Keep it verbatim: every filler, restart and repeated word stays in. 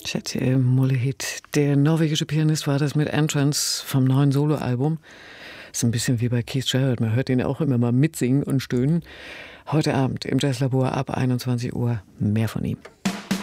Chetye Mollehit. Der norwegische Pianist war das mit Entrance vom neuen Soloalbum. Ist ein bisschen wie bei Keith Jarrett, man hört ihn auch immer mal mitsingen und stöhnen. Heute Abend im Jazzlabor ab einundzwanzig Uhr mehr von ihm.